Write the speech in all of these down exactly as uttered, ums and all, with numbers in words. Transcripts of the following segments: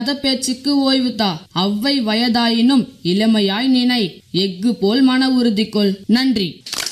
அத பேச்சுக்கு ஓய்வுதா. அவ்வை வயதாயினும் இளமையாய் நினை, எஃகு போல் மன உறுதி கொள். நன்றி.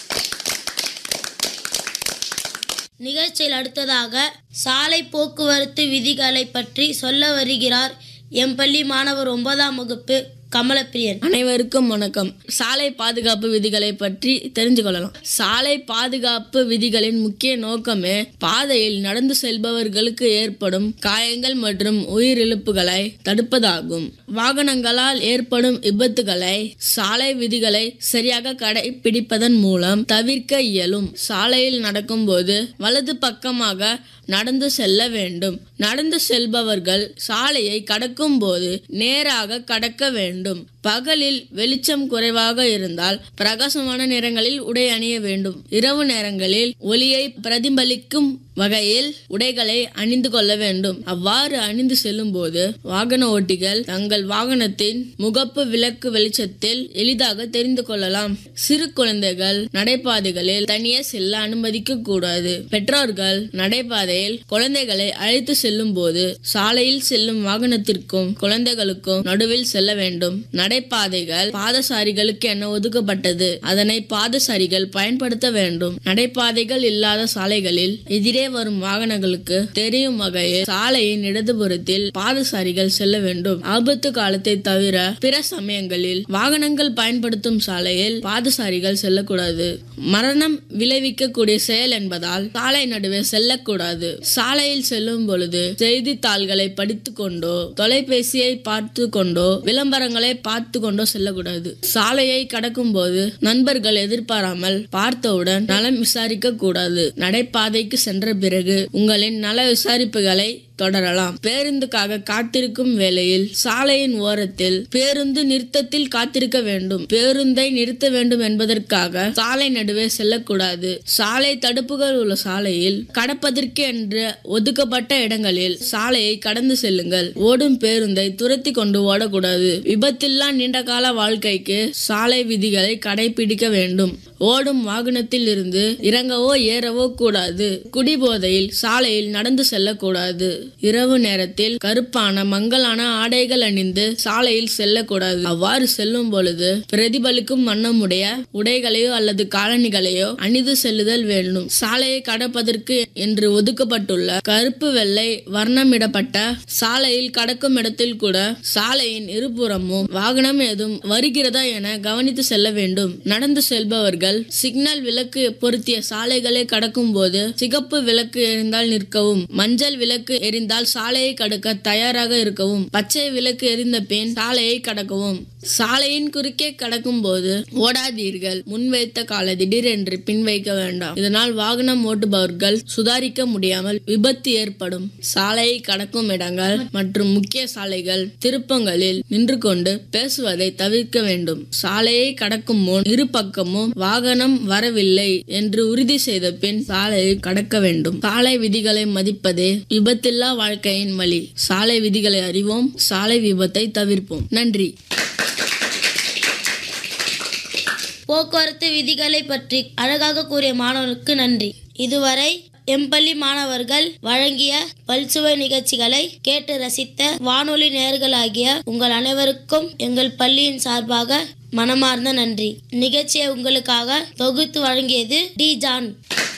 நிகழ்ச்சியில் அடுத்ததாக சாலை போக்குவரத்து விதிகளை பற்றி சொல்ல வருகிறார் எம் பள்ளி மாணவர் ஒன்பதாம் வகுப்பு கமலப்பிரியன். அனைவருக்கும் வணக்கம். சாலை பாதுகாப்பு விதிகளை பற்றி தெரிஞ்சு கொள்ளலாம். சாலை பாதுகாப்பு விதிகளின் முக்கிய நோக்கமே பாதையில் நடந்து செல்பவர்களுக்கு ஏற்படும் காயங்கள் மற்றும் உயிரிழப்புகளை தடுப்பதாகும். வாகனங்களால் ஏற்படும் விபத்துகளை சாலை விதிகளை சரியாக கடைபிடிப்பதன் மூலம் தவிர்க்க இயலும். சாலையில் நடக்கும் போது வலது பக்கமாக நடந்து செல்ல வேண்டும். நடந்து செல்பவர்கள் சாலையை கடக்கும் போது நேராக கடக்க வேண்டும். பகலில் வெளிச்சம் குறைவாக இருந்தால் பிரகாசமான நிறங்களில் உடை அணிய வேண்டும். இரவு நேரங்களில் ஒளியை பிரதிபலிக்கும் வகையில் உடைகளை அணிந்து கொள்ள வேண்டும். அவ்வாறு அணிந்து செல்லும் போது வாகன ஓட்டிகள் தங்கள் வாகனத்தின் முகப்பு விளக்கு வெளிச்சத்தில் எளிதாக தெரிந்து கொள்ளலாம். சிறு குழந்தைகள் நடைபாதைகளில் தனியே செல்ல அனுமதிக்க கூடாது. பெற்றோர்கள் நடைபாதையில் குழந்தைகளை அழைத்து செல்லும் போது சாலையில் செல்லும் வாகனத்திற்கும் குழந்தைகளுக்கும் நடுவில் செல்ல வேண்டும். நடைபாதைகள் பாதசாரிகளுக்கு என ஒதுக்கப்பட்டது. அதனை பாதசாரிகள் பயன்படுத்த வேண்டும். நடைபாதைகள் இல்லாத சாலைகளில் எதிரே வரும் வாகனங்களுக்கு தெரியும் வகையில் சாலையின் இடதுபுறத்தில் பாதசாரிகள் செல்ல வேண்டும். ஆபத்து காலத்தை தவிர பிற சமயங்களில் வாகனங்கள் பயன்படுத்தும் சாலையில் பாதசாரிகள் செல்லக்கூடாது. மரணம் விளைவிக்கக்கூடிய செயல் என்பதால் சாலை நடுவே செல்லக்கூடாது. சாலையில் செல்லும் பொழுது செய்தித்தாள்களை படித்துக் கொண்டோ தொலைபேசியை பார்த்து கொண்டோ விளம்பரங்களை பார்த்து கொண்டோ செல்லக்கூடாது. சாலையை கடக்கும் போது நண்பர்கள் எதிர்பாராமல் பார்த்தவுடன் நலம் விசாரிக்க கூடாது. நடைபாதைக்கு சென்ற பிறகு உங்களின் நல விசாரிப்புகளை தொடரலாம். பேருந்துக்காக காத்திருக்கும் வேளையில் சாலையின் ஓரத்தில் பேருந்து நிறுத்தத்தில் காத்திருக்க வேண்டும். பேருந்தை நிறுத்த வேண்டும் என்பதற்காக சாலை நடுவே செல்லக்கூடாது. சாலை தடுப்புகள் உள்ள சாலையில் கடப்பதற்கு என்று ஒதுக்கப்பட்ட இடங்களில் சாலையை கடந்து செல்லுங்கள். ஓடும் பேருந்தை துரத்தி கொண்டு ஓடக்கூடாது. விபத்தில்லா நீண்ட கால வாழ்க்கைக்கு சாலை விதிகளை கடைபிடிக்க வேண்டும். ஓடும் வாகனத்தில் இருந்து இறங்கவோ ஏறவோ கூடாது. குடிபோதையில் சாலையில் நடந்து செல்லக்கூடாது. இரவு நேரத்தில் கருப்பான மங்கலான ஆடைகள் அணிந்து சாலையில் செல்லக்கூடாது. அவ்வாறு செல்லும் பொழுது பிரதிபலிக்கும் வண்ணமுடைய உடைகளையோ அல்லது காலணிகளையோ அணிந்து செல்லுதல் வேண்டும். சாலையை கடப்பதற்கு என்று ஒதுக்கப்பட்டுள்ள கருப்பு வெள்ளை வர்ணமிடப்பட்ட சாலையில் கடக்கும் இடத்தில் கூட சாலையின் இருபுறமும் வாகனம் ஏதும் வருகிறதா என கவனித்து செல்ல வேண்டும். நடந்து செல்பவர்கள் சிக்னல் விளக்கு பொருத்திய சாலைகளை கடக்கும் போது சிகப்பு விளக்கு எரிந்தால் நிற்கவும், மஞ்சள் விளக்கு எரிந்தால் சாலையை கடக்க தயாராக இருக்கவும், பச்சை விளக்கு எரிந்த பின் சாலையை கடக்கவும். சாலையின் குறுக்கே கடக்கும் போது ஓடாதீர்கள். முன்வைத்த காலை திடீரென்று பின் வைக்க வேண்டாம். இதனால் வாகனம் ஓட்டுபவர்கள் சுதாரிக்க முடியாமல் விபத்து ஏற்படும். சாலையை கடக்கும் இடங்கள் மற்றும் முக்கிய சாலைகள் திருப்பங்களில் நின்று கொண்டு பேசுவதை தவிர்க்க வேண்டும். சாலையை கடக்கும் முன் இரு பக்கமும் வாகனம் வரவில்லை என்று உறுதி செய்த பின் சாலையை கடக்க வேண்டும். சாலை விதிகளை மதிப்பதே விபத்தில்லா வாழ்க்கையின் வழி. சாலை விதிகளை அறிவோம், சாலை விபத்தை தவிர்ப்போம். நன்றி. போக்குவரத்து விதிகளை பற்றி அழகாக கூறிய மாணவனுக்கு நன்றி. இதுவரை எம் பள்ளி மாணவர்கள் வழங்கிய பல்சுவை நிகழ்ச்சிகளை கேட்டு ரசித்த வானொலி நேயர்களாகிய உங்கள் அனைவருக்கும் எங்கள் பள்ளியின் சார்பாக மனமார்ந்த நன்றி. நிகழ்ச்சியை உங்களுக்காக தொகுத்து வழங்கியது டி ஜான்.